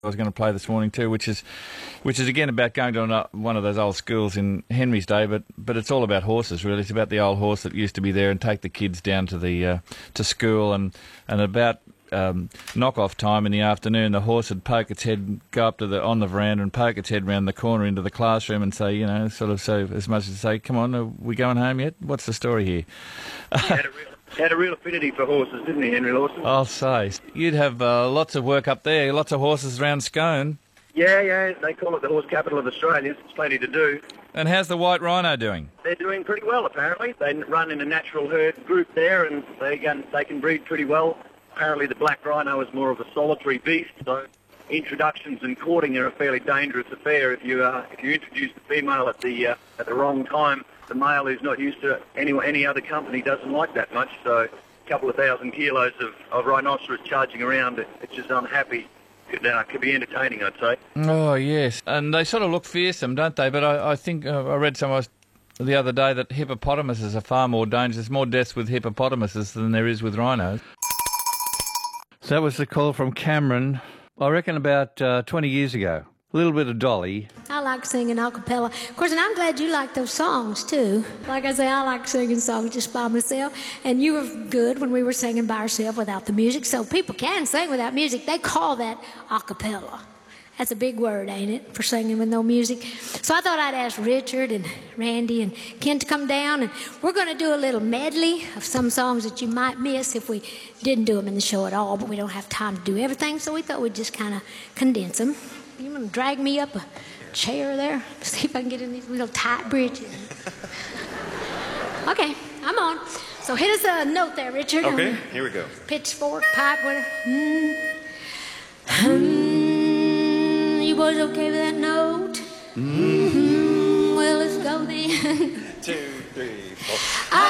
I was going to play this morning too, which is again about going to one of those old schools in Henry's day, but it's all about horses really. It's about the old horse that used to be there and take the kids down to the to school, and about knock-off time in the afternoon, the horse would poke its head, go up to on the veranda and poke its head round the corner into the classroom and say, sort of so as much as to say, "Come on, are we going home yet? What's the story here?" Had a real affinity for horses, didn't he, Henry Lawson? I'll say. You'd have lots of work up there, lots of horses around Scone. Yeah, they call it the horse capital of Australia. There's plenty to do. And how's the White Rhino doing? They're doing pretty well, apparently. They run in a natural herd group there, and they can breed pretty well. Apparently the Black Rhino is more of a solitary beast, so introductions and courting are a fairly dangerous affair. If you introduce the female at the wrong time, the male who's not used to any other company doesn't like that much. So a couple of 1,000 kilos of rhinoceros charging around, it's just unhappy. Could be entertaining, I'd say. Oh, yes. And they sort of look fearsome, don't they? But I think I read somewhere the other day that hippopotamuses are far more dangerous. There's more deaths with hippopotamuses than there is with rhinos. So that was the call from Cameron, I reckon about 20 years ago. A little bit of Dolly. I like singing a cappella. Of course, and I'm glad you like those songs, too. Like I say, I like singing songs just by myself. And you were good when we were singing by ourselves without the music. So people can sing without music. They call that a cappella. That's a big word, ain't it, for singing with no music? So I thought I'd ask Richard and Randy and Ken to come down, and we're going to do a little medley of some songs that you might miss if we didn't do them in the show at all, but we don't have time to do everything, so we thought we'd just kind of condense them. You want to drag me up a chair there? See if I can get in these little tight bridges. Okay, I'm on. So hit us a note there, Richard. Okay, here we go. Pitchfork, pipe, whatever. You boys okay with that note? Well, let's go then. 2, 3, 4.